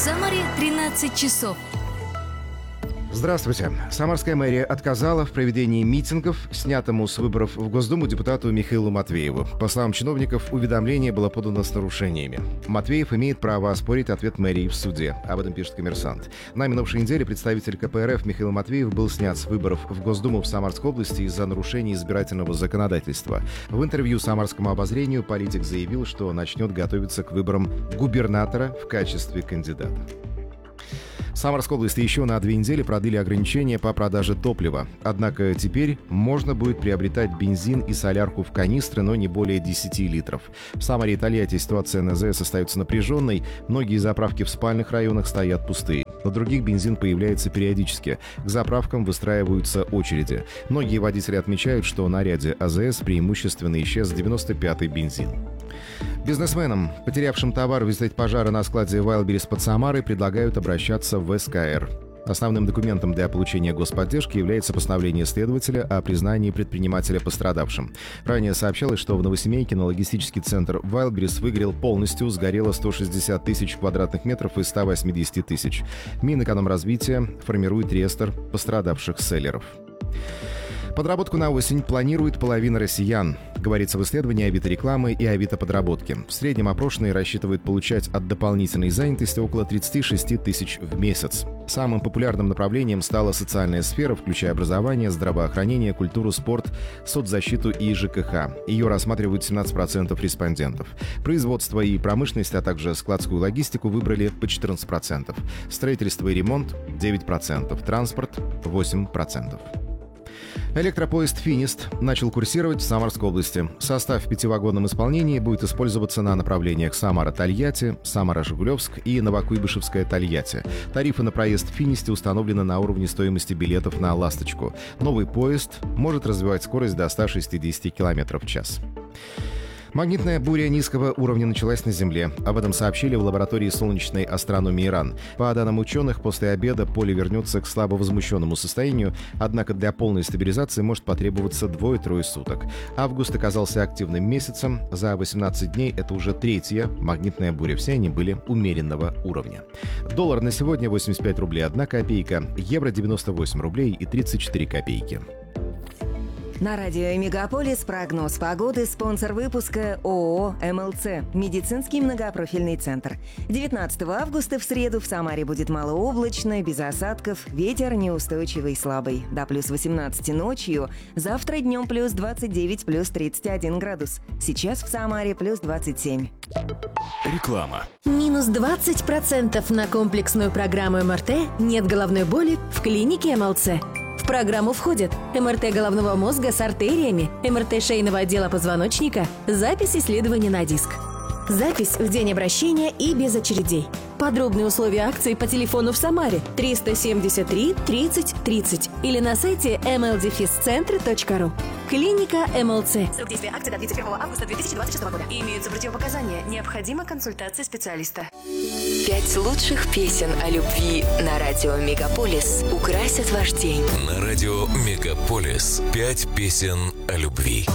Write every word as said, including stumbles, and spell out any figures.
Самаре тринадцать часов. Здравствуйте. Самарская мэрия отказала в проведении митингов, снятому с выборов в Госдуму депутату Михаилу Матвееву. По словам чиновников, уведомление было подано с нарушениями. Матвеев имеет право оспорить ответ мэрии в суде. Об этом пишет «Коммерсант». На минувшей неделе представитель ка пэ эр эф Михаил Матвеев был снят с выборов в Госдуму в Самарской области из-за нарушений избирательного законодательства. В интервью «Самарскому обозрению» политик заявил, что начнет готовиться к выборам губернатора в качестве кандидата. В Самарской области еще на две недели продлили ограничения по продаже топлива. Однако теперь можно будет приобретать бензин и солярку в канистры, но не более десяти литров. В Самаре и Тольятти ситуация на эн зэ эс остается напряженной. Многие заправки в спальных районах стоят пустые. На других бензин появляется периодически. К заправкам выстраиваются очереди. Многие водители отмечают, что на ряде а зэ эс преимущественно исчез девяносто пятый бензин. Бизнесменам, потерявшим товар в результате пожара на складе Wildberries под Самарой, предлагают обращаться в эс ка эр. Основным документом для получения господдержки является постановление следователя о признании предпринимателя пострадавшим. Ранее сообщалось, что в Новосемейке на логистический центр Wildberries выгорел полностью, сгорело сто шестьдесят тысяч квадратных метров из ста восьмидесяти тысяч. Минэкономразвития формирует реестр пострадавших селлеров. Подработку на осень планирует половина россиян, говорится в исследовании Авито рекламы и Авито подработки. В среднем опрошенные рассчитывают получать от дополнительной занятости около тридцати шести тысяч в месяц. Самым популярным направлением стала социальная сфера, включая образование, здравоохранение, культуру, спорт, соцзащиту и жэ ка ха. Ее рассматривают семнадцать процентов респондентов. Производство и промышленность, а также складскую логистику выбрали по четырнадцать процентов. Строительство и ремонт – девять процентов. Транспорт – восемь процентов. Электропоезд «Финист» начал курсировать в Самарской области. Состав в пятивагонном исполнении будет использоваться на направлениях Самара-Тольятти, Самара-Жигулевск и Новокуйбышевская-Тольятти. Тарифы на проезд в «Финисте» установлены на уровне стоимости билетов на «Ласточку». Новый поезд может развивать скорость до ста шестидесяти километров в час. Магнитная буря низкого уровня началась на Земле. Об этом сообщили в лаборатории солнечной астрономии РАН. По данным ученых, после обеда поле вернется к слабо возмущенному состоянию, однако для полной стабилизации может потребоваться двое-трое суток. Август оказался активным месяцем. За восемнадцать дней это уже третья магнитная буря. Все они были умеренного уровня. Доллар на сегодня восемьдесят пять рублей одна копейка, евро девяносто восемь рублей и тридцать четыре копейки. На радио «Мегаполис» прогноз погоды, спонсор выпуска ООО эм эл цэ «Медицинский многопрофильный центр». девятнадцатого августа в среду в Самаре будет малооблачно, без осадков, ветер неустойчивый слабый. До плюс восемнадцати ночью, завтра днем плюс двадцать девять, плюс тридцать один градус. Сейчас в Самаре плюс двадцать семь. Реклама. Минус двадцать процентов на комплексную программу эм эр тэ «Нет головной боли» в клинике эм эл цэ. В программу входят эм эр тэ головного мозга с артериями, эм эр тэ шейного отдела позвоночника, запись исследования на диск. Запись в день обращения и без очередей. Подробные условия акции по телефону в Самаре триста семьдесят три тридцать тридцать или на сайте эм эл дефис центр точка ру. Клиника эм эл цэ. Срок действия акции до тридцать первого августа две тысячи двадцать шестого года. Имеются противопоказания. Необходима консультация специалиста. Пять лучших песен о любви на радио «Мегаполис» украсят ваш день. На радио «Мегаполис» пять песен о любви.